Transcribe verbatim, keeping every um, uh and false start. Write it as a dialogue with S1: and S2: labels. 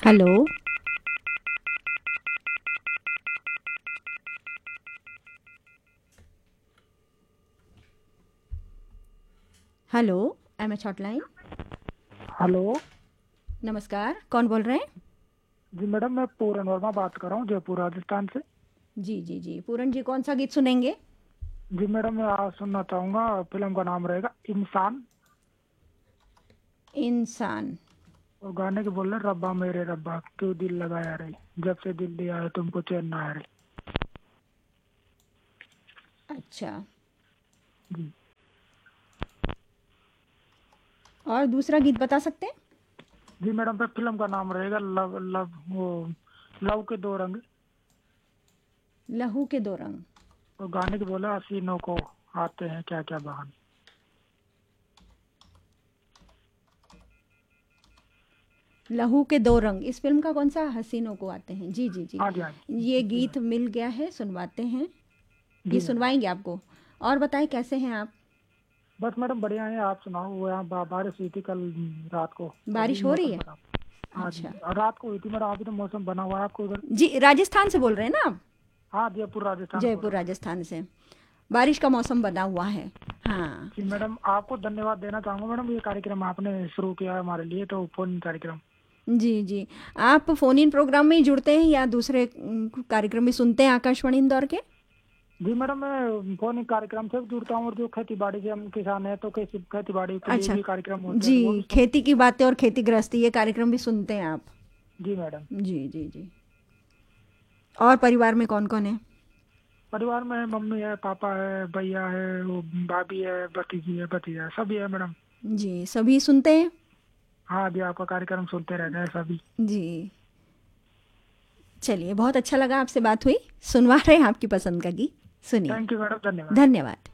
S1: Hello. Hello, M H hotline.
S2: Hello.
S1: नमस्कार, कौन बोल रहे हैं?
S2: जी मैडम, मैं पूरन वर्मा बात कर रहा हूँ, जयपुर राजस्थान से।
S1: जी जी जी, पूरन जी कौन सा गीत सुनेंगे?
S2: जी मैडम, मैं आज सुनना चाहूँगा, फिल्म का नाम रहेगा इंसान।
S1: इंसान।
S2: और गाने के बोल रहे, रब्बा मेरे रब्बा क्यों दिल लगाया रे, जब से दिल दिया है तुमको चैन ना आया रे।
S1: अच्छा,
S2: जी।
S1: और दूसरा गीत बता सकते हैं?
S2: जी मैडम, पे फिल्म का नाम रहेगा लव लव वो लव के दो रंग।
S1: लहू के दो रंग।
S2: और गाने के बोले, हसीनों को आते हैं क्या क्या बहाने।
S1: लहू के दो रंग इस फिल्म का कौन सा? हसीनों को आते हैं। जी जी जी,
S2: हाँ जी, हाँ जी।
S1: ये
S2: जी
S1: गीत
S2: मैडम।
S1: मिल गया है, सुनवाते हैं।
S2: जी
S1: गीत
S2: मैडम।
S1: सुनवाएंगे आपको। और बताएं, कैसे हैं आप?
S2: बस मैडम बढ़िया है, आप सुनाओ। वो यहाँ बा- बारिश हुई थी कल रात को, तो अभी
S1: बारिश हो रही
S2: मौसम
S1: है?
S2: खराब। हाँ जी,
S1: अच्छा।
S2: और रात को हुई थी मैडम, अभी तो मौसम बना हुआ है आपको उधर।
S1: जी, राजस्थान से बोल रहे हैं ना आप?
S2: हाँ, जयपुर राजस्थान बोल
S1: जयपुर
S2: रहा हूँ मैडम।
S1: राजस्थान से। बारिश का मौसम बना हुआ है। हाँ।
S2: जी मैडम, आपको धन्यवाद देना चाहूँगा मैडम, ये कार्यक्रम आपने शुरू किया है हमारे लिए, तो फोन कार्यक्रम।
S1: जी जी, आप फ़ोन इन प्रोग्राम में ही जुड़ते हैं या दूसरे उम, कार्यक्रम भी सुनते हैं आकाशवाणी इंदौर के?
S2: जी मैडम, मैं फोन कार्यक्रम से भी जुड़ता हूँ, और जो खेती बाड़ी से हम किसान हैं, तो खेती खेती बाड़ी के लिए
S1: अच्छा।
S2: भी कार्यक्रम होते हैं,
S1: जी,
S2: तो वो भी सुन।
S1: खेती की बातें और खेती गृहस्थी ये कार्यक्रम भी सुनते हैं आप?
S2: जी मैडम।
S1: जी जी जी। और परिवार में कौन कौन है?
S2: परिवार में मम्मी है, पापा है, भैया है, वो भाभी है, भतीजी है, भतीजा है, सभी है मैडम।
S1: जी, सभी सुनते हैं?
S2: हाँ जी, आपका कार्यक्रम सुनते रहते हैं सभी।
S1: जी। चलिए, बहुत अच्छा लगा आपसे बात हुई। सुनवा रहे हैं आपकी पसंद का गीत। सुनिए।
S2: थैंक यू मैडम, धन्यवाद।
S1: धन्यवाद।